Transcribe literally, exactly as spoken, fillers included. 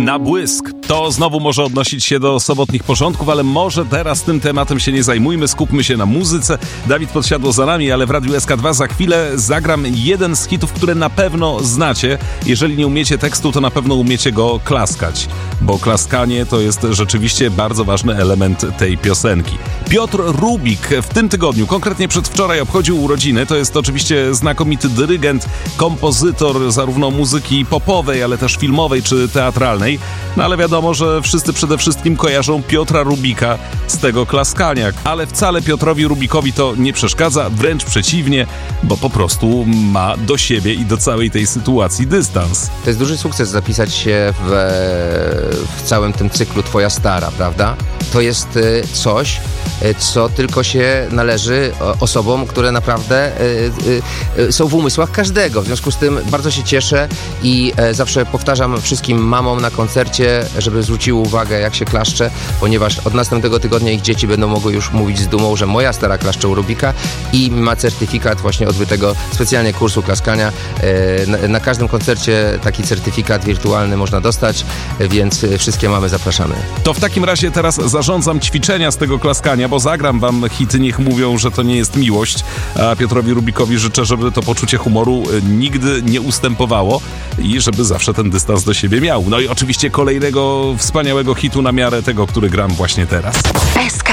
Na błysk. To znowu może odnosić się do sobotnich porządków, ale może teraz tym tematem się nie zajmujmy, skupmy się na muzyce. Dawid Podsiadło za nami, ale w Radiu S K dwa za chwilę zagram jeden z hitów, które na pewno znacie. Jeżeli nie umiecie tekstu, to na pewno umiecie go klaskać, bo klaskanie to jest rzeczywiście bardzo ważny element tej piosenki. Piotr Rubik w tym tygodniu, konkretnie przedwczoraj, obchodził urodziny. To jest oczywiście znakomity dyrygent, kompozytor zarówno muzyki popowej, ale też filmowej czy teatralnej. No ale wiadomo, że wszyscy przede wszystkim kojarzą Piotra Rubika z tego klaskania. Ale wcale Piotrowi Rubikowi to nie przeszkadza, wręcz przeciwnie, bo po prostu ma do siebie i do całej tej sytuacji dystans. To jest duży sukces zapisać się w, w całym tym cyklu Twoja Stara, prawda? To jest coś, co tylko się należy osobom, które naprawdę są w umysłach każdego. W związku z tym bardzo się cieszę i zawsze powtarzam wszystkim mamom na koncercie, żeby zwróciły uwagę, jak się klaszcze, ponieważ od następnego tygodnia ich dzieci będą mogły już mówić z dumą, że moja stara klaszcze u Rubika i ma certyfikat właśnie odbytego specjalnie kursu klaskania. Na, na każdym koncercie taki certyfikat wirtualny można dostać, więc wszystkie mamy zapraszamy. To w takim razie teraz zarządzam ćwiczenia z tego klaskania, bo zagram wam hity, niech mówią, że to nie jest miłość, a Piotrowi Rubikowi życzę, żeby to poczucie humoru nigdy nie ustępowało i żeby zawsze ten dystans do siebie miał. No i oczywiście kolejnego wspaniałego hitu na miarę tego, który gram właśnie teraz. S K